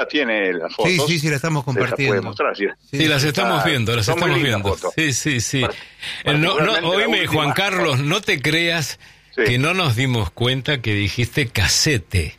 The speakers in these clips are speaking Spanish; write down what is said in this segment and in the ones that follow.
tiene las fotos. Sí, la estamos compartiendo. Puede mostrar, sí, las estamos viendo, Sí. Oíme, Juan Carlos, no te creas que no nos dimos cuenta que dijiste casete.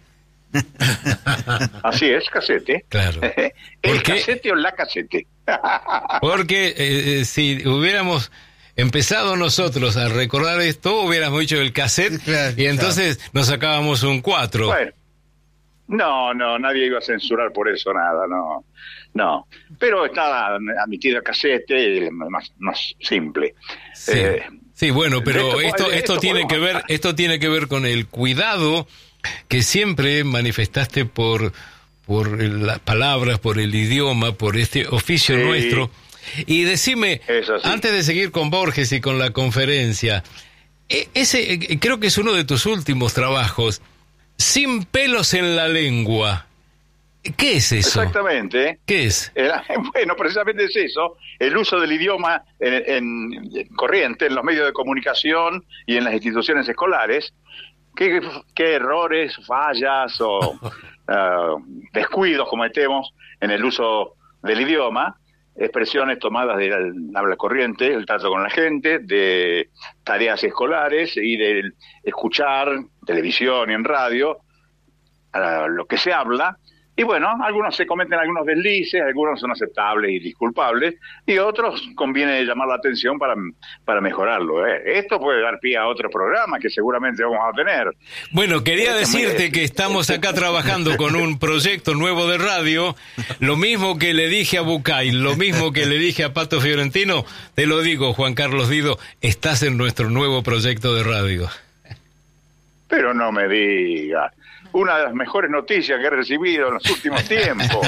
Así es, casete. Claro. ¿El casete o la casete? Porque si hubiéramos empezado nosotros a recordar esto, hubiéramos dicho el cassette, y entonces nos sacábamos un 4. Bueno, no, nadie iba a censurar por eso, nada, no. Pero está admitido el cassette, más simple. Sí, bueno, pero esto tiene que ver con el cuidado que siempre manifestaste por las palabras, por el idioma, por este oficio nuestro. Y decime, antes de seguir con Borges y con la conferencia, ese creo que es uno de tus últimos trabajos, Sin pelos en la lengua. ¿Qué es eso? Exactamente. ¿Qué es? Bueno, precisamente es eso, el uso del idioma en corriente, en los medios de comunicación y en las instituciones escolares. ¿Qué errores, fallas o descuidos cometemos en el uso del idioma? Expresiones tomadas del habla corriente, el trato con la gente, de tareas escolares y de escuchar televisión y en radio lo que se habla. Y bueno, algunos se cometen algunos deslices, algunos son aceptables y disculpables, y otros conviene llamar la atención para mejorarlo. Esto puede dar pie a otro programa que seguramente vamos a tener. Bueno, quería decirte que estamos acá trabajando con un proyecto nuevo de radio, lo mismo que le dije a Bucay, lo mismo que le dije a Pato Fiorentino, te lo digo, Juan Carlos Dido, estás en nuestro nuevo proyecto de radio. Pero no me digas. Una de las mejores noticias que he recibido en los últimos tiempos.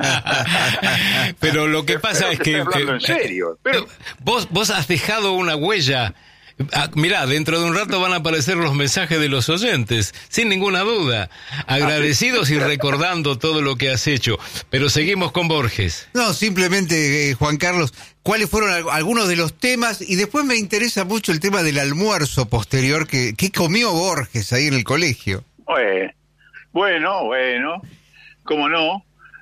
Pero lo que pasa es que... Estoy hablando en serio. Pero vos has dejado una huella. Mirá, dentro de un rato van a aparecer los mensajes de los oyentes, sin ninguna duda. Agradecidos y recordando todo lo que has hecho. Pero seguimos con Borges. No, simplemente, Juan Carlos, ¿cuáles fueron algunos de los temas? Y después me interesa mucho el tema del almuerzo posterior. ¿Qué comió Borges ahí en el colegio? Bueno, cómo no.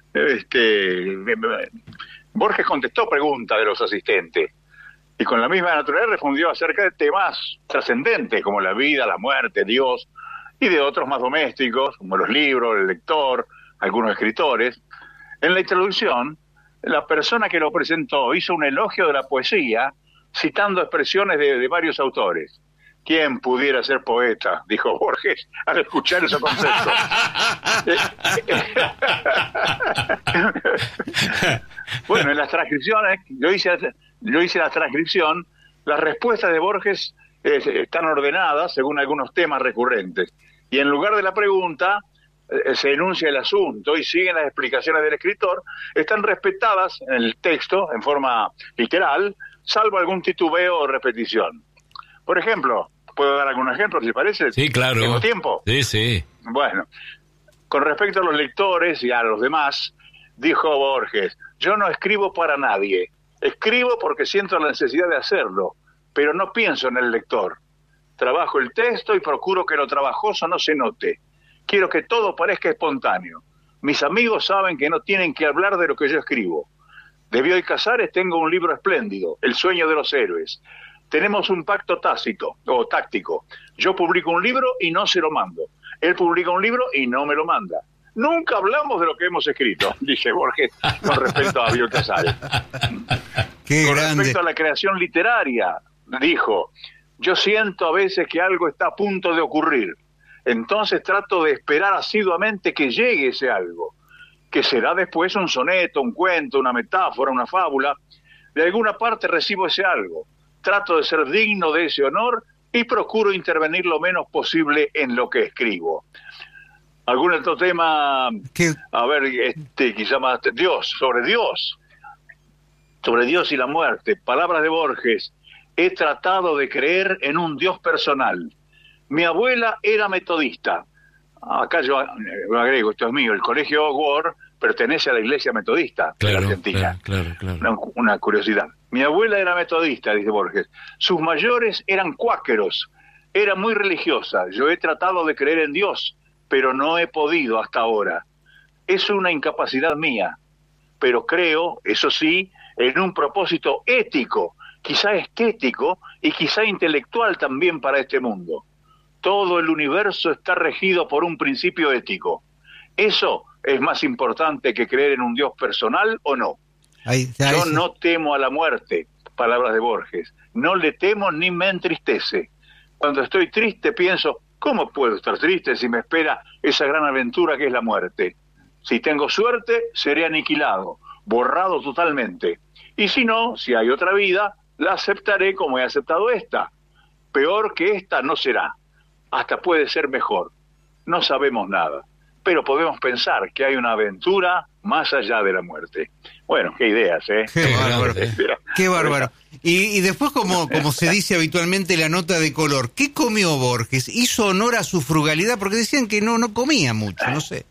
Borges contestó preguntas de los asistentes y con la misma naturalidad respondió acerca de temas trascendentes como la vida, la muerte, Dios, y de otros más domésticos como los libros, el lector, algunos escritores. En la introducción, la persona que lo presentó hizo un elogio de la poesía citando expresiones de varios autores. ¿Quién pudiera ser poeta?, dijo Borges al escuchar ese concepto. Bueno, en las transcripciones, yo hice la transcripción, las respuestas de Borges están ordenadas según algunos temas recurrentes. Y en lugar de la pregunta, se enuncia el asunto y siguen las explicaciones del escritor, están respetadas en el texto en forma literal, salvo algún titubeo o repetición. Por ejemplo, ¿puedo dar algún ejemplo, si parece? Sí, claro. ¿Tengo tiempo? Sí. Bueno, con respecto a los lectores y a los demás, dijo Borges, yo no escribo para nadie, escribo porque siento la necesidad de hacerlo, pero no pienso en el lector. Trabajo el texto y procuro que lo trabajoso no se note. Quiero que todo parezca espontáneo. Mis amigos saben que no tienen que hablar de lo que yo escribo. De Bioy Casares tengo un libro espléndido, El sueño de los héroes. Tenemos un pacto tácito o táctico. Yo publico un libro y no se lo mando. Él publica un libro y no me lo manda. Nunca hablamos de lo que hemos escrito, dice Borges con respecto a Bioy Casares. Con respecto a la creación literaria, dijo, yo siento a veces que algo está a punto de ocurrir. Entonces trato de esperar asiduamente que llegue ese algo, que será después un soneto, un cuento, una metáfora, una fábula. De alguna parte recibo ese algo. Trato de ser digno de ese honor y procuro intervenir lo menos posible en lo que escribo. ¿Algún otro tema? ¿Qué? A ver, quizá más sobre Dios y la muerte. Palabras de Borges. He tratado de creer en un Dios personal. Mi abuela era metodista. Acá yo agrego, esto es mío, el colegio Ward pertenece a la iglesia metodista de la Argentina. Claro. Una curiosidad. Mi abuela era metodista, dice Borges. Sus mayores eran cuáqueros. Era muy religiosa. Yo he tratado de creer en Dios, pero no he podido hasta ahora. es una incapacidad mía, pero creo, eso sí, en un propósito ético, quizá estético y quizá intelectual también para este mundo. Todo el universo está regido por un principio ético. ¿Eso es más importante que creer en un Dios personal o no? Yo no temo a la muerte, palabras de Borges. No le temo ni me entristece. Cuando estoy triste pienso, ¿cómo puedo estar triste si me espera esa gran aventura que es la muerte? Si tengo suerte, seré aniquilado, borrado totalmente. Y si no, si hay otra vida, la aceptaré como he aceptado esta. Peor que esta no será. Hasta puede ser mejor. No sabemos nada, pero podemos pensar que hay una aventura más allá de la muerte. Bueno, qué ideas, ¿eh? Qué bárbaro. Qué bárbaro. Y después, como se dice habitualmente, la nota de color. ¿Qué comió Borges? ¿Hizo honor a su frugalidad? Porque decían que no comía mucho, no sé.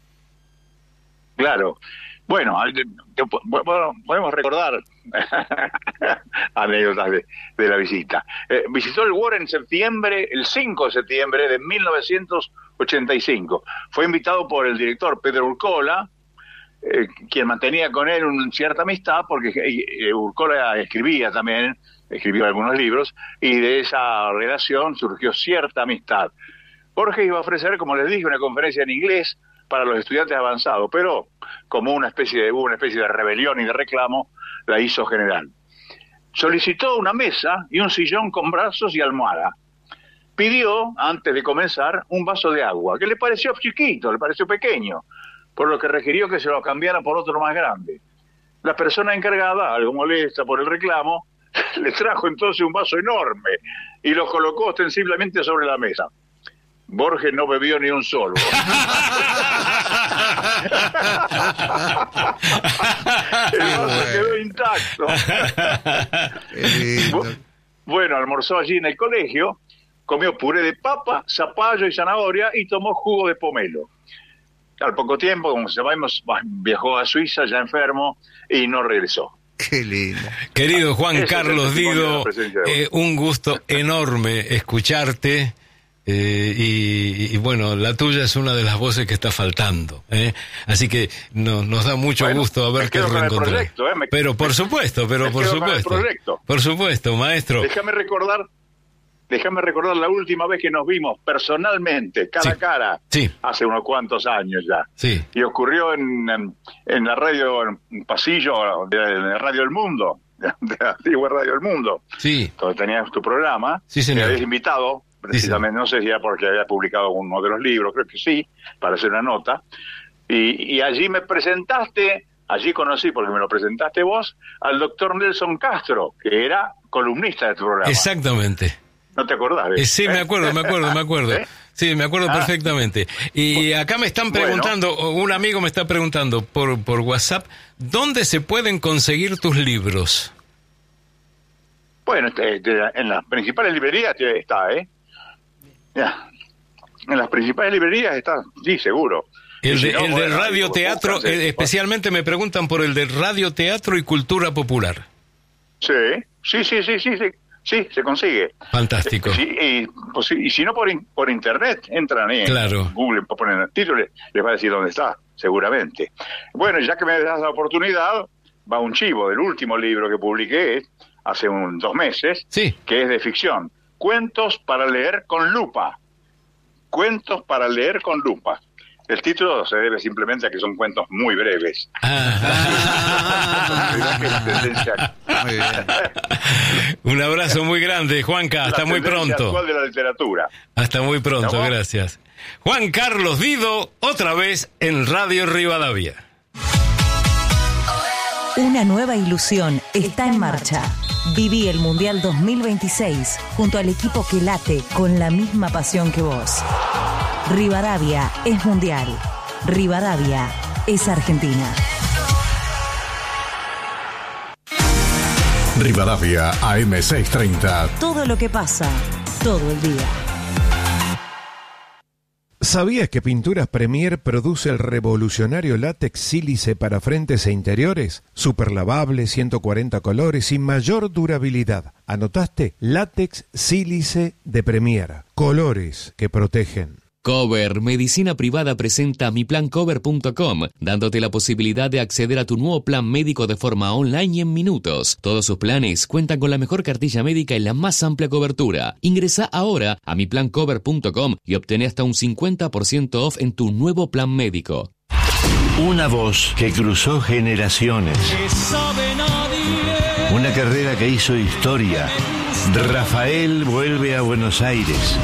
Claro. Bueno, podemos recordar anécdotas de la visita. Visitó el Warren el 5 de septiembre de 1985. Fue invitado por el director Pedro Urcola, quien mantenía con él una cierta amistad, porque Urcola escribió algunos libros, y de esa relación surgió cierta amistad. Borges iba a ofrecer, como les dije, una conferencia en inglés para los estudiantes avanzados, pero como hubo una especie de rebelión y de reclamo, la hizo general. Solicitó una mesa y un sillón con brazos y almohada. Pidió, antes de comenzar, un vaso de agua, que le pareció chiquito, le pareció pequeño, por lo que requirió que se lo cambiara por otro más grande. La persona encargada, algo molesta por el reclamo, le trajo entonces un vaso enorme y lo colocó ostensiblemente sobre la mesa. Borges no bebió ni un solo. El vaso quedó intacto. Bueno, almorzó allí en el colegio, comió puré de papa, zapallo y zanahoria y tomó jugo de pomelo. Al poco tiempo, como sabemos, viajó a Suiza ya enfermo y no regresó. Qué lindo. Querido Juan Carlos Dido, un gusto enorme escucharte. Y bueno, la tuya es una de las voces que está faltando, así que nos da mucho gusto haberte reencontrado. Pero por supuesto, por supuesto, maestro. Déjame recordar la última vez que nos vimos personalmente, cara a cara, hace unos cuantos años ya. Sí. Y ocurrió en la radio, en un pasillo de Radio El Mundo, de la antigua Radio El Mundo. Sí. Donde tenías tu programa. Sí, señor. Me habías invitado. Precisamente, no sé si era porque había publicado uno de los libros, creo que sí, para hacer una nota, y allí me presentaste, allí conocí, porque me lo presentaste vos, al doctor Nelson Castro, que era columnista de tu programa. Exactamente. ¿No te acordás? Sí, me acuerdo. Sí, me acuerdo perfectamente. Y acá me están preguntando, un amigo me está preguntando por WhatsApp, ¿dónde se pueden conseguir tus libros? Bueno, en las principales librerías está, Ya. En las principales librerías está, sí, seguro. El del radioteatro, especialmente me preguntan por el del radioteatro y cultura popular. Sí, se consigue. Fantástico. Y si no por internet, entran ahí en Google, ponen el título, les va a decir dónde está, seguramente. Bueno, ya que me das la oportunidad, va un chivo del último libro que publiqué hace 2 meses, que es de ficción. Cuentos para leer con lupa. Cuentos para leer con lupa. El título se debe simplemente a que son cuentos muy breves. Muy bien. Un abrazo muy grande, Juanca. Hasta muy pronto. Actual de la literatura. Hasta muy pronto, gracias. Juan Carlos Dido, otra vez en Radio Rivadavia. Una nueva ilusión está en marcha. Viví el Mundial 2026 junto al equipo que late con la misma pasión que vos. Rivadavia es mundial. Rivadavia es Argentina. Rivadavia AM630. Todo lo que pasa, todo el día. ¿Sabías que Pinturas Premier produce el revolucionario látex sílice para frentes e interiores? Superlavable, 140 colores y mayor durabilidad. ¿Anotaste? Látex sílice de Premier. Colores que protegen. Cover Medicina Privada presenta miplancover.com, dándote la posibilidad de acceder a tu nuevo plan médico de forma online y en minutos. Todos sus planes cuentan con la mejor cartilla médica y la más amplia cobertura. Ingresa ahora a miplancover.com y obtén hasta un 50% off en tu nuevo plan médico. Una voz que cruzó generaciones. Una carrera que hizo historia. Rafael vuelve a Buenos Aires.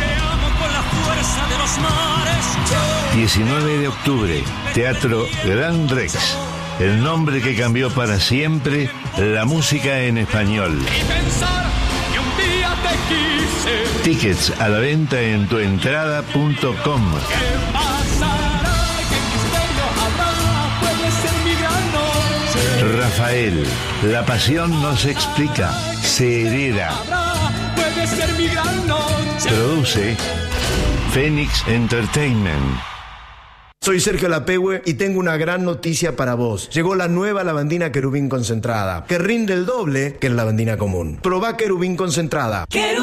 19 de octubre, Teatro Gran Rex. El nombre que cambió para siempre la música en español. Tickets a la venta en tuentrada.com. Rafael, la pasión no se explica, se hereda. Produce Phoenix Entertainment. Soy Sergio Lapehue y tengo una gran noticia para vos. Llegó la nueva lavandina Querubín concentrada, que rinde el doble que la lavandina común. Probá Querubín concentrada.